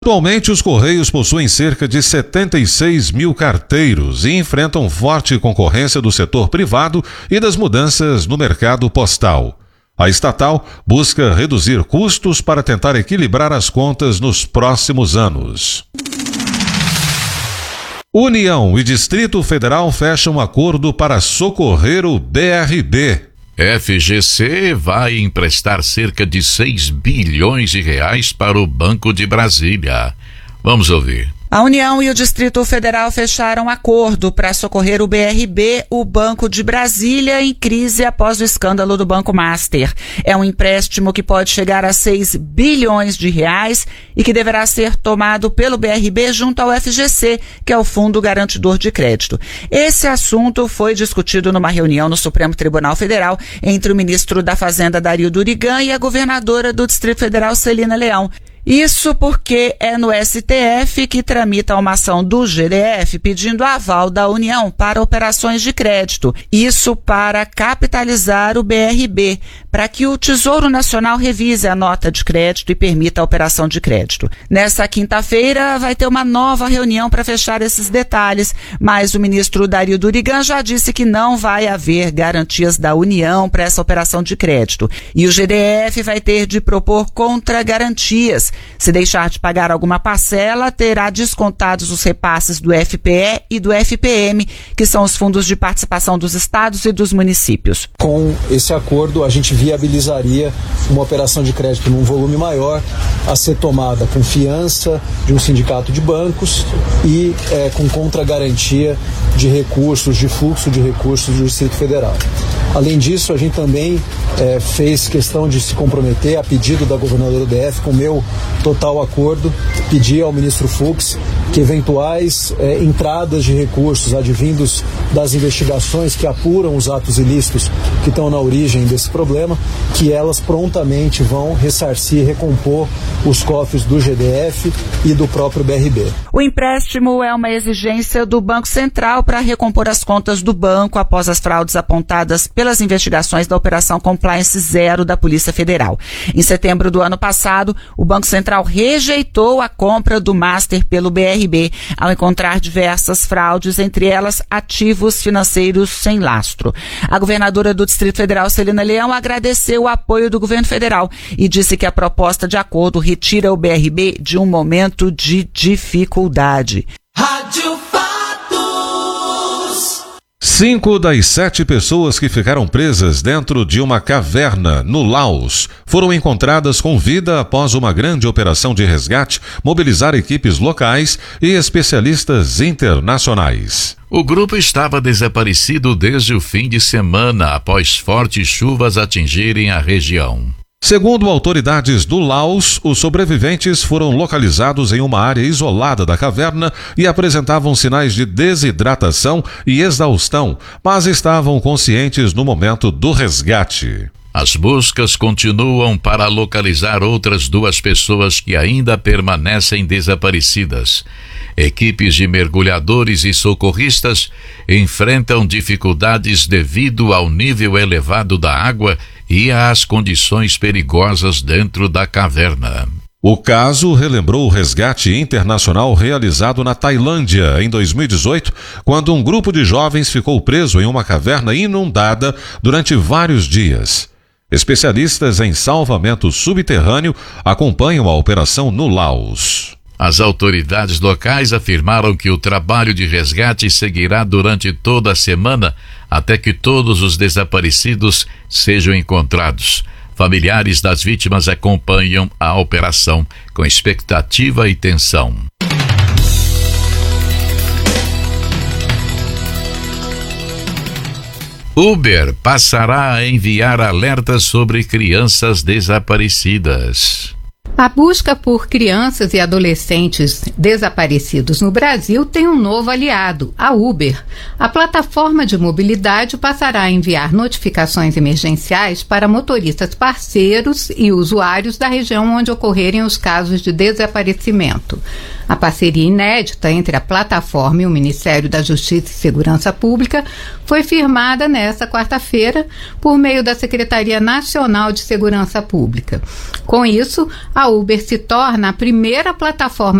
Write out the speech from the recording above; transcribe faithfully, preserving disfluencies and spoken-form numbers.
Atualmente, os Correios possuem cerca de setenta e seis mil carteiros e enfrentam forte concorrência do setor privado e das mudanças no mercado postal. A estatal busca reduzir custos para tentar equilibrar as contas nos próximos anos. União e Distrito Federal fecham acordo para socorrer o B R B. F G C vai emprestar cerca de seis bilhões de reais para o Banco de Brasília. Vamos ouvir. A União e o Distrito Federal fecharam acordo para socorrer o B R B, o Banco de Brasília, em crise após o escândalo do Banco Master. É um empréstimo que pode chegar a seis bilhões de reais e que deverá ser tomado pelo B R B junto ao F G C, que é o Fundo Garantidor de Crédito. Esse assunto foi discutido numa reunião no Supremo Tribunal Federal entre o ministro da Fazenda, Dario Durigan, e a governadora do Distrito Federal, Celina Leão. Isso porque é no S T F que tramita uma ação do G D F pedindo aval da União para operações de crédito. Isso para capitalizar o B R B, para que o Tesouro Nacional revise a nota de crédito e permita a operação de crédito. Nessa quinta-feira vai ter uma nova reunião para fechar esses detalhes, mas o ministro Dario Durigan já disse que não vai haver garantias da União para essa operação de crédito. E o G D F vai ter de propor contra-garantias. Se deixar de pagar alguma parcela, terá descontados os repasses do F P E e do F P M, que são os fundos de participação dos estados e dos municípios. Com esse acordo, a gente viabilizaria uma operação de crédito num volume maior, a ser tomada com fiança de um sindicato de bancos e é, com contragarantia de recursos, de fluxo de recursos do Distrito Federal. Além disso, a gente também é, fez questão de se comprometer, a pedido da governadora do D F, com o meu total acordo, pedir ao ministro Fux que eventuais é, entradas de recursos advindos das investigações que apuram os atos ilícitos que estão na origem desse problema, que elas prontamente vão ressarcir e recompor os cofres do G D F e do próprio B R B. O empréstimo é uma exigência do Banco Central para recompor as contas do banco após as fraudes apontadas pelas investigações da Operação Compliance Zero da Polícia Federal. Em setembro do ano passado, o Banco Central rejeitou a compra do Master pelo B R B, ao encontrar diversas fraudes, entre elas ativos financeiros sem lastro. A governadora do Distrito Federal, Celina Leão, agradeceu o apoio do governo federal e disse que a proposta de acordo retira o B R B de um momento de dificuldade. Rádio Fatos. Cinco das sete pessoas que ficaram presas dentro de uma caverna no Laos foram encontradas com vida após uma grande operação de resgate mobilizar equipes locais e especialistas internacionais. O grupo estava desaparecido desde o fim de semana após fortes chuvas atingirem a região. Segundo autoridades do Laos, os sobreviventes foram localizados em uma área isolada da caverna e apresentavam sinais de desidratação e exaustão, mas estavam conscientes no momento do resgate. As buscas continuam para localizar outras duas pessoas que ainda permanecem desaparecidas. Equipes de mergulhadores e socorristas enfrentam dificuldades devido ao nível elevado da água e às condições perigosas dentro da caverna. O caso relembrou o resgate internacional realizado na Tailândia em dois mil e dezoito, quando um grupo de jovens ficou preso em uma caverna inundada durante vários dias. Especialistas em salvamento subterrâneo acompanham a operação no Laos. As autoridades locais afirmaram que o trabalho de resgate seguirá durante toda a semana até que todos os desaparecidos sejam encontrados. Familiares das vítimas acompanham a operação com expectativa e tensão. Uber passará a enviar alertas sobre crianças desaparecidas. A busca por crianças e adolescentes desaparecidos no Brasil tem um novo aliado, a Uber. A plataforma de mobilidade passará a enviar notificações emergenciais para motoristas parceiros e usuários da região onde ocorrerem os casos de desaparecimento. A parceria inédita entre a plataforma e o Ministério da Justiça e Segurança Pública foi firmada nesta quarta-feira por meio da Secretaria Nacional de Segurança Pública. Com isso, a Uber se torna a primeira plataforma